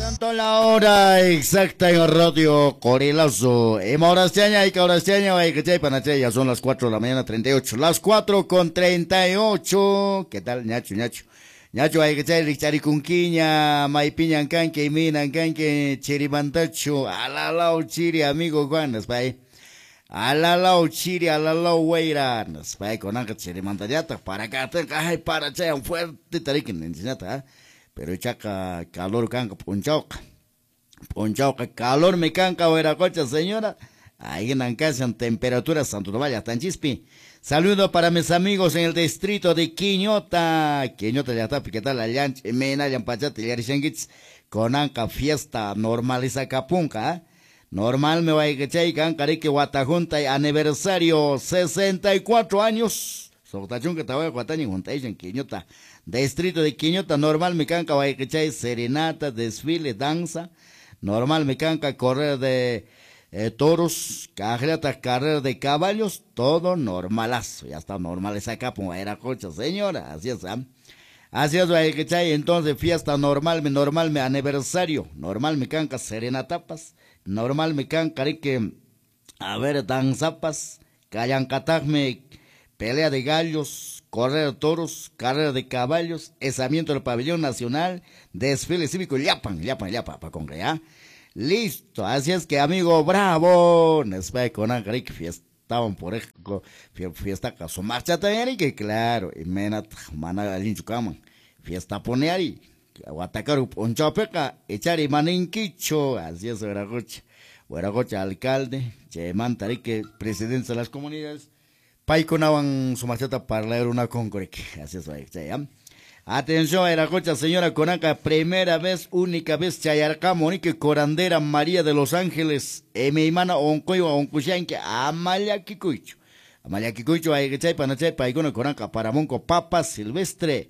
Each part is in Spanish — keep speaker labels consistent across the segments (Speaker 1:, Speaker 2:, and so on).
Speaker 1: Tanto la hora exacta en Radio Corilazo. En Morasteña y Caurasteña, hay que ya son las 4 de la mañana, 38. Las 4:38. ¿Qué tal, Ñacho, Ñacho? Ñacho, hay que chay, Richari Cunquiña, Maipiñan Canque, Minan Canque, Chirimantacho, Alalao Chiri, amigo Juanas, pay. Alalao Chiri, Alalao Weiranas, pay, con Anca Chirimantayata, para acá, ay, para chay, un fuerte tariquín, enseñata, pero chaca calor canca, ponchauca, calor me canca, Hueracocha, señora, ahí en Ancasa, en temperatura, Santo Tomás, tan chispi. Saludo para mis amigos en el distrito de Quiñota. Quiñota ya está, ¿qué tal? Allá en Mena, Yampachate, Yarishanguitz, con Anca fiesta normaliza Capunca. Normal me va a echar Cancarique Guatajunta, aniversario 64 años. Sotachun que estaba Guataña en Quiñota. Distrito de Quiñota, normal me canca va a echar serenata, desfile, danza. Normal me canca correr de toros, carrera de caballos, todo normalazo, ya está normal esa acá, pues era cocha, señora, así es, así es, entonces fiesta normal, aniversario, normal me canca serenatapas, normal me canca, que, a ver, danzapas, callancatagme, pelea de gallos, correr de toros, carrera de caballos, esamiento del pabellón nacional, desfile cívico, yapan, para congregar. Listo, así es que amigo bravo, Nespa con Angaric fiestaban por ejemplo, fiesta caso marcha también que claro, y menat mana alinchucaman, fiesta poneari, atacar un chapeca, echar y maninquicho, así es Hueracocha alcalde, Chemantarique, presidente de las comunidades, paiconaban su machata para leer una concorique, así es, atención, Hueracocha, señora Conaca, primera vez, única vez, Chayarca, Monique, Corandera, María de los Ángeles, Emeimana, Oncoyo, Oncushanque, Amalia Kikuicho, hay que chay, panachay, paigona, Conaca, Paramonco, Papa Silvestre,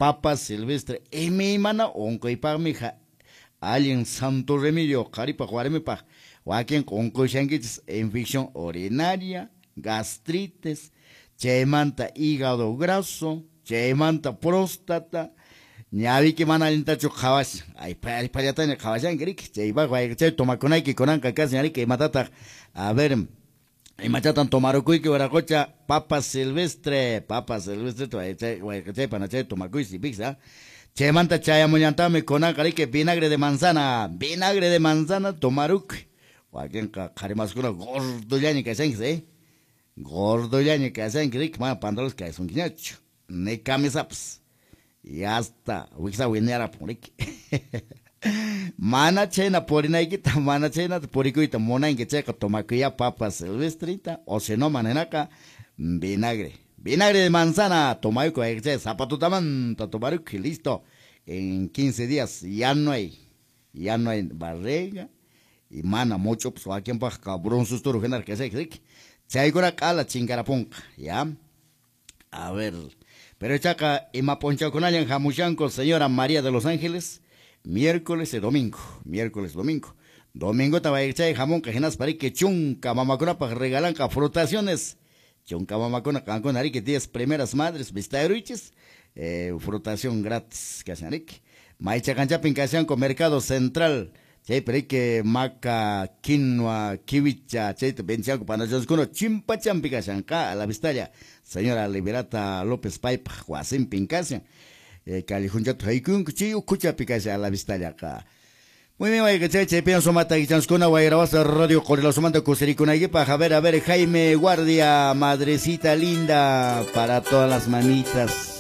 Speaker 1: Emeimana, Oncoy, Pamija, Alien Santo Remilio, Caripa, Juaremepa, Joaquín, Oncushanque, infección urinaria, gastritis, Chemanta, hígado graso, Chemanta próstata, ñavi que mana alintacho jawas, ay payatanya jawasan grik, cheiba guay, che tomaconay que conanca casi ari que matata, a ver, y machatan tomarocuy que Hueracocha, papa silvestre, guay, che panache tomacuy si pizza, Chemanta chayamuñantame conanca ari que vinagre de manzana, tomaruc, guay, carimascuna gordo yañi que hacen, gordo yañi que hacen grik, mana pandalos que es un guiñacho. Ne camisaps y hasta wiksa winera porik mana chena porinaikita mana chena porikuita mona en que checa tomaquilla papa silvestrita o si no manenaka vinagre de manzana tomaico que zapato tamanta tomaruki listo en 15 días ya no hay barriga y mana mucho pues aquí en paja cabrón susturo genar que se hay con la chingarapunca ya a ver. Pero chaca y maponcha con alguien jamuchanco, señora María de los Ángeles, miércoles y domingo. Domingo te va a echar jamón que genas para que chunca mamacona para regalan frutaciones. Chunca mamacona con ari que 10 primeras madres, vista eruiches, frutación gratis, que hacen ari. Maicha cancha pincación con Mercado Central. Chay pero que maca, quinoa, kiwicha, chay te vencian para nosotros con chimpa champicación acá a la vistalla. Señora Liberata López Paipa, Juasim Pincasia, Calijunjato Haikun, Cuchillo, Cucha Picasa a la vistalla acá. Muy bien, vaya que se pienso mata y transcona, Guayrabasa Radio Correlosomanta Cusiricuna y a ver, Jaime Guardia, madrecita linda, para todas las manitas.